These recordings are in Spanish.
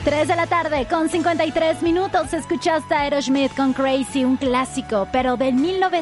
3 de la tarde con 53 minutos. Escuchaste a Aerosmith con Crazy, un clásico, pero del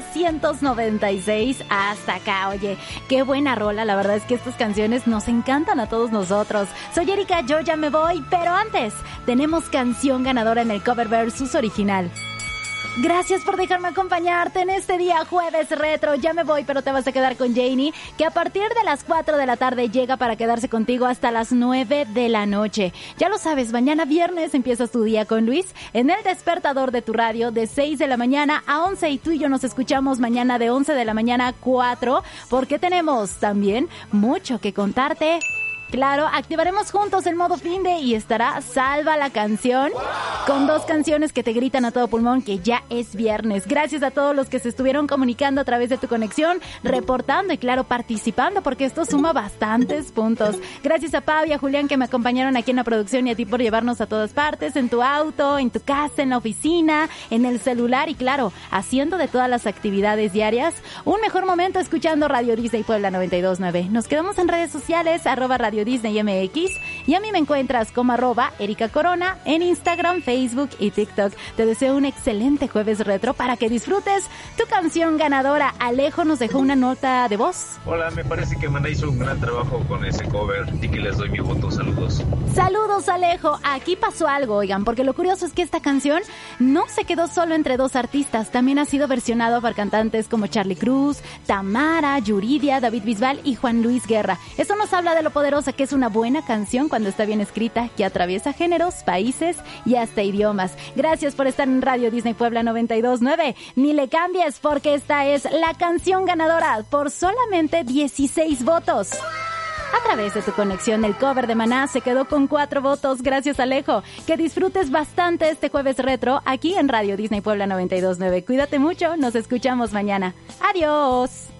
1996 hasta acá. Oye, qué buena rola. La verdad es que estas canciones nos encantan a todos nosotros. Soy Erika, yo ya me voy, pero antes tenemos canción ganadora en el cover versus original. Gracias por dejarme acompañarte en este día jueves retro. Ya me voy, pero te vas a quedar con Janie, que a partir de las 4 de la tarde llega para quedarse contigo hasta las 9 de la noche. Ya lo sabes, mañana viernes empiezas tu día con Luis en el despertador de tu radio de 6 de la mañana a 11 y tú y yo nos escuchamos mañana de 11 de la mañana a 4 porque tenemos también mucho que contarte. Claro, activaremos juntos el modo finde y estará Salva la Canción con 2 canciones que te gritan a todo pulmón que ya es viernes. Gracias a todos los que se estuvieron comunicando a través de tu conexión, reportando y claro, participando porque esto suma bastantes puntos. Gracias a Pau y a Julián que me acompañaron aquí en la producción y a ti por llevarnos a todas partes, en tu auto, en tu casa, en la oficina, en el celular y claro, haciendo de todas las actividades diarias un mejor momento escuchando Radio Disney Puebla 92.9. Nos quedamos en redes sociales, @Radio Disney MX y a mí me encuentras como @Erika Corona en Instagram, Facebook y TikTok. Te deseo un excelente jueves retro para que disfrutes tu canción ganadora. Alejo nos dejó una nota de voz. Hola, me parece que Maná hizo un gran trabajo con ese cover y que les doy mi voto. Saludos. Saludos, Alejo. Aquí pasó algo, oigan, porque lo curioso es que esta canción no se quedó solo entre 2 artistas. También ha sido versionado por cantantes como Charly Cruz, Tamara, Yuridia, David Bisbal y Juan Luis Guerra. Eso nos habla de lo poderosa que es una buena canción cuando está bien escrita, que atraviesa géneros, países y hasta idiomas. Gracias por estar en Radio Disney Puebla 92.9. Ni le cambies porque esta es la canción ganadora por solamente 16 votos. A través de tu conexión, el cover de Maná se quedó con 4 votos. Gracias, Alejo. Que disfrutes bastante este jueves retro aquí en Radio Disney Puebla 92.9. Cuídate mucho. Nos escuchamos mañana. Adiós.